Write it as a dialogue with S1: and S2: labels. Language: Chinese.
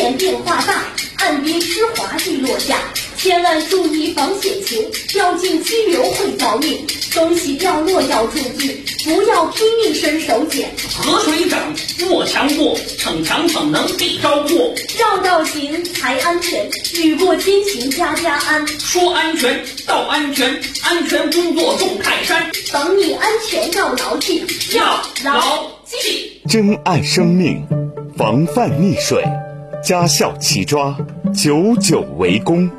S1: 面变化大，岸边湿滑地落下，千万注意防险情，掉进激流会遭命。东西掉落要注意，不要拼命伸手捡。
S2: 河水涨，莫强过，逞强逞能必招过。
S1: 绕道行才安全，雨过天晴家家安。
S2: 说安全到安全，安全工作重泰山。
S1: 防溺安全要牢记，
S2: 要牢记。
S3: 珍爱生命，防范溺水，家校齐抓，久久为功。